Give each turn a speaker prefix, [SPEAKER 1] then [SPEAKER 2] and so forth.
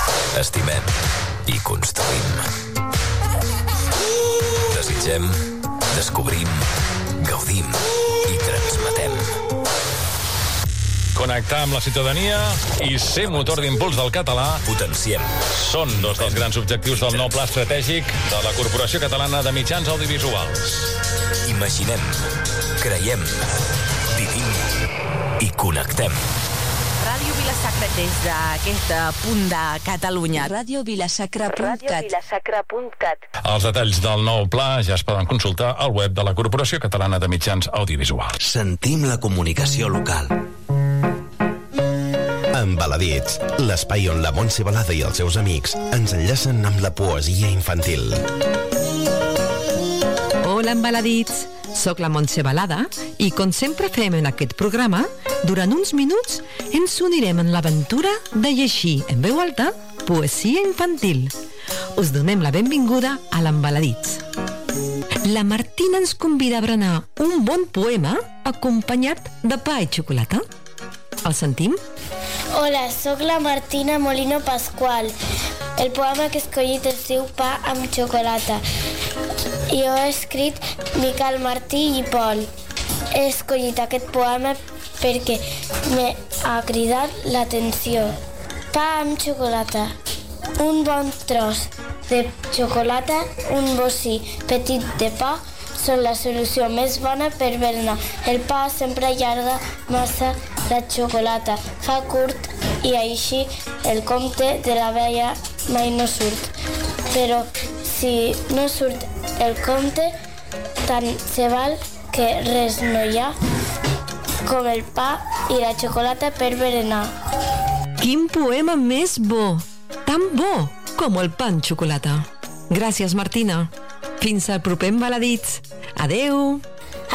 [SPEAKER 1] Estimem i construïm. Desitgem, descobrim, gaudim i transmetem.
[SPEAKER 2] Connectar amb la ciutadania i ser motor d'impuls del català.
[SPEAKER 1] Potenciem.
[SPEAKER 2] Són dos dels grans objectius del nou pla estratègic de la Corporació Catalana de Mitjans Audiovisuals.
[SPEAKER 1] Imaginem, creiem, vivim i connectem.
[SPEAKER 3] Ràdio Vila-sacra des d'aquest punt de Catalunya. radiovilasacra.cat.
[SPEAKER 2] Els detalls del nou pla ja es poden consultar al web de la Corporació Catalana de Mitjans Audiovisuals.
[SPEAKER 4] Sentim la comunicació local. Embaladits, l'espai on la Montse Balada i els seus amics ens enllacen amb la poesia infantil.
[SPEAKER 5] Hola, embaladits! Soc la Montse Balada i, com sempre fem en aquest programa, durant uns minuts ens unirem en l'aventura de llegir en veu alta poesia infantil. Us donem la benvinguda a l'Embaladits. La Martina ens convida a berenar un bon poema acompanyat de pa i xocolata. El sentim?
[SPEAKER 6] Hola, sóc la Martina Molino Pascual. El poema que he escollit es diu Pa amb xocolata. I ho he escrit Miquel Martí i Pol. He escollit aquest poema perquè m'ha cridat l'atenció. Pa amb xocolata. Un bon tros de xocolata, un bocí petit de pa són la solució més bona per berenar. El pa sempre allarga massa la xocolata, fa curt i així el compte de la vella mai no surt. Però si no surt el compte, tant se val que res no hi ha com el pa i la xocolata per berenar.
[SPEAKER 5] Quin poema més bo! Tan bo com el pa amb xocolata. Gràcies, Martina. Fins al proper Embaladits. Adeu!